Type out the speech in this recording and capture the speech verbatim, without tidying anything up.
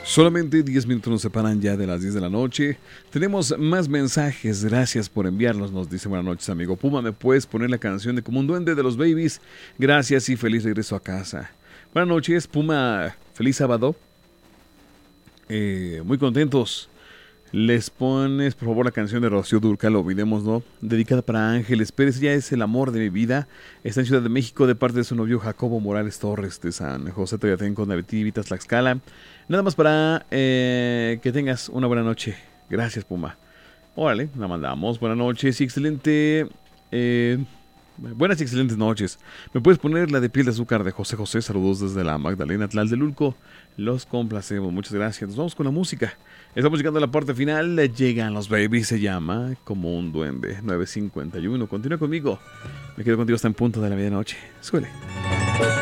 Solamente diez minutos nos separan ya de las diez de la noche. Tenemos más mensajes, gracias por enviarlos. Nos dice: buenas noches, amigo Puma, ¿me puedes poner la canción de Como un Duende de los Babies? Gracias y feliz regreso a casa. Buenas noches, Puma, feliz sábado. Eh, muy contentos. Les pones, por favor, la canción de Rocío Dúrcal, olvidémoslo, dedicada para Ángeles Pérez. Ella es el amor de mi vida. Está en Ciudad de México de parte de su novio Jacobo Morales Torres de San José Toyatenco, Navetivitas, Tlaxcala. Nada más para eh, que tengas una buena noche. Gracias, Puma. Órale, la mandamos. Buenas noches y excelente... Eh, buenas y excelentes noches. ¿Me puedes poner la de Piel de Azúcar de José José? Saludos desde la Magdalena Tlaldelulco. Los complacemos. Muchas gracias. Nos vamos con la música. Estamos llegando a la parte final. Llegan los Babies. Se llama Como un Duende. nueve cincuenta y uno. Continúa conmigo. Me quedo contigo hasta en punto de la medianoche. Suele.